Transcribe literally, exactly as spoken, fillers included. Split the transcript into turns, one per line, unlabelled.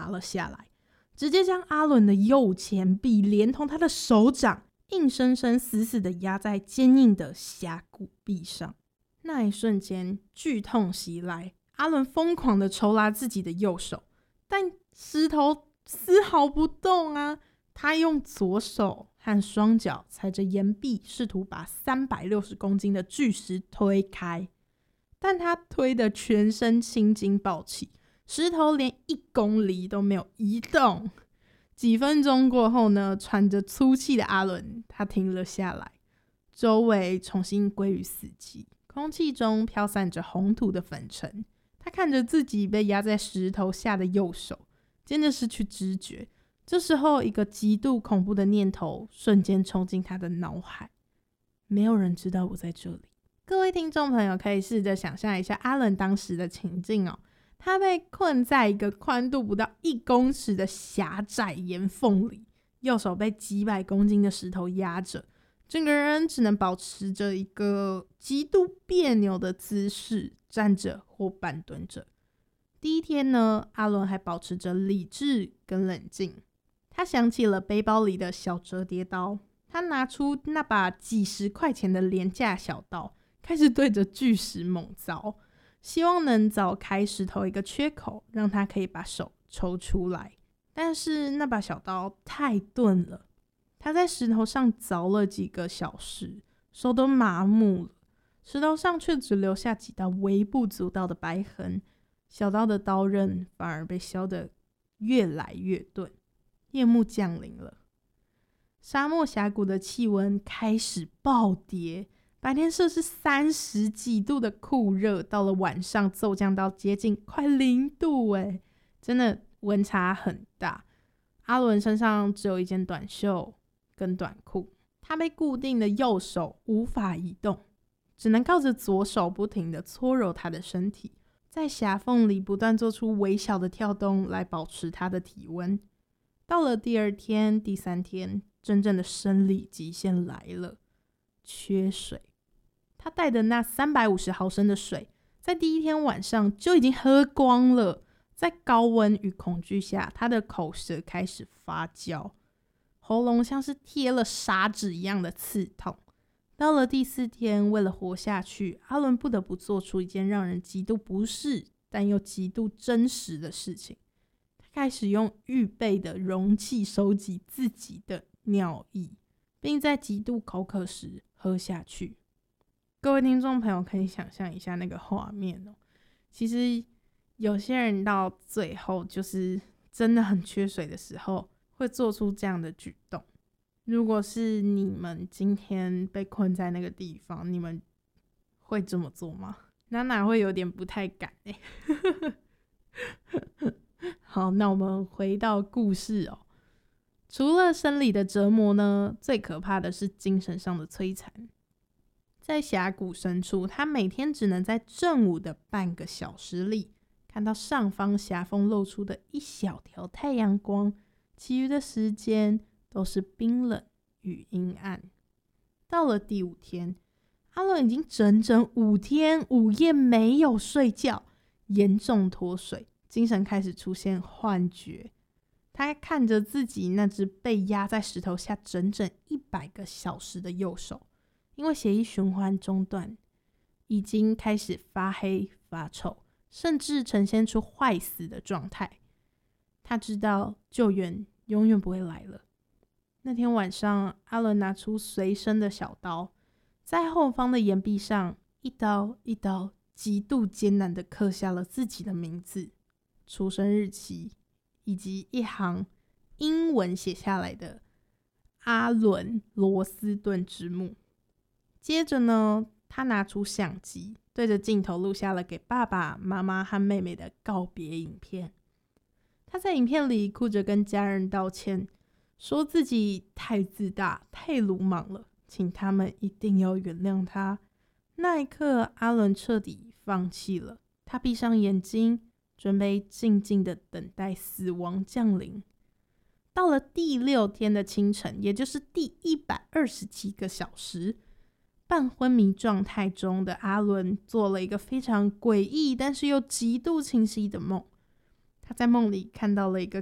了下来，直接将阿伦的右前臂连同他的手掌硬生生死死的压在坚硬的峡谷壁上。那一瞬间，剧痛袭来，阿伦疯狂的抽拉自己的右手，但石头丝毫不动啊！他用左手和双脚踩着岩壁，试图把三百六十公斤的巨石推开，但他推得全身青筋暴起，石头连一公里都没有移动。几分钟过后呢，喘着粗气的阿伦他停了下来，周围重新归于死寂，空气中飘散着红土的粉尘。他看着自己被压在石头下的右手，渐渐失去知觉。这时候，一个极度恐怖的念头瞬间冲进他的脑海：没有人知道我在这里。各位听众朋友可以试着想象一下阿伦当时的情境哦，他被困在一个宽度不到一公尺的狭窄岩缝里，右手被几百公斤的石头压着，整个人只能保持着一个极度别扭的姿势，站着或半蹲着。第一天呢，阿伦还保持着理智跟冷静。他想起了背包里的小折叠刀，他拿出那把几十块钱的廉价小刀，开始对着巨石猛凿，希望能凿开石头一个缺口，让他可以把手抽出来。但是那把小刀太钝了，他在石头上凿了几个小时，手都麻木了，石头上却只留下几道微不足道的白痕，小刀的刀刃反而被削得越来越钝。夜幕降临了，沙漠峡谷的气温开始暴跌，白天摄氏三十几度的酷热，到了晚上骤降到接近快零度，哎，真的温差很大。阿伦身上只有一件短袖跟短裤，他被固定的右手无法移动，只能靠着左手不停地搓揉他的身体，在狭缝里不断做出微小的跳动来保持他的体温。到了第二天、第三天，真正的生理极限来了，缺水。他带的那三百五十毫升的水，在第一天晚上就已经喝光了。在高温与恐惧下，他的口舌开始发酵，喉咙像是贴了砂纸一样的刺痛。到了第四天，为了活下去，阿伦不得不做出一件让人极度不适但又极度真实的事情。开始用预备的容器收集自己的尿液，并在极度口渴时喝下去。各位听众朋友可以想象一下那个画面哦。其实有些人到最后就是真的很缺水的时候，会做出这样的举动。如果是你们今天被困在那个地方，你们会这么做吗？娜娜会有点不太敢欸好，那我们回到故事哦。除了生理的折磨呢，最可怕的是精神上的摧残。在峡谷深处，他每天只能在正午的半个小时里看到上方峡缝露出的一小条太阳光，其余的时间都是冰冷与阴暗。到了第五天，阿伦已经整整五天五夜没有睡觉，严重脱水，精神开始出现幻觉。他看着自己那只被压在石头下整整一百个小时的右手，因为血液循环中断，已经开始发黑发臭，甚至呈现出坏死的状态。他知道救援永远不会来了。那天晚上，阿伦拿出随身的小刀，在后方的岩壁上一刀一刀极度艰难地刻下了自己的名字、出生日期以及一行英文写下来的阿伦罗斯顿之墓。接着呢，他拿出相机，对着镜头录下了给爸爸妈妈和妹妹的告别影片。他在影片里哭着跟家人道歉，说自己太自大太鲁莽了，请他们一定要原谅他。那一刻，阿伦彻底放弃了，他闭上眼睛，准备静静的等待死亡降临。到了第六天的清晨，也就是第一百二十七个小时，半昏迷状态中的阿伦做了一个非常诡异但是又极度清晰的梦。他在梦里看到了一个